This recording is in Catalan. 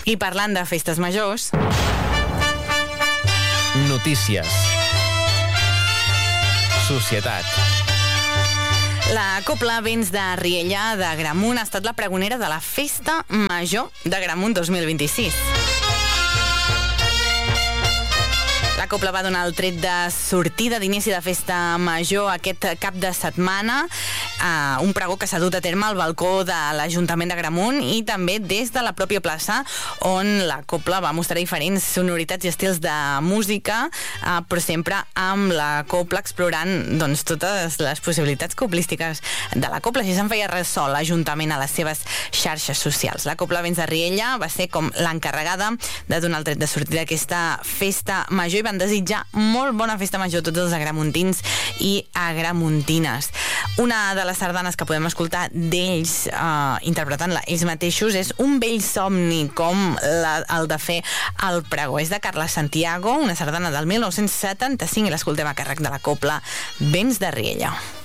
I parlant de festes majors... Notícies. Societat. La Cobla Vents de Riella de Gramunt ha estat la pregonera de la Festa Major de Gramunt 2026. La Cobla va donar el tret de sortida d'inici de Festa Major aquest cap de setmana, un pregó que s'ha dut a terme al balcó de l'Ajuntament de Gramunt i també des de la pròpia plaça, on la Cobla va mostrar diferents sonoritats i estils de música, però sempre amb la Cobla explorant doncs, totes les possibilitats coblístiques de la Cobla. Si se'n feia ressò l'Ajuntament a les seves xarxes socials. La Cobla Vents de Riella va ser com l'encarregada de donar el tret de sortida d'aquesta Festa Major i van desitjar molt bona Festa Major a tots els agramuntins i agramuntines. Una de les sardanes que podem escoltar d'ells interpretant-la ells mateixos és Un vell somni, com el de fer el pregó. És de Carles Santiago, una sardana del 1975 i l'escoltem a càrrec de la Cobla Vents de Riella.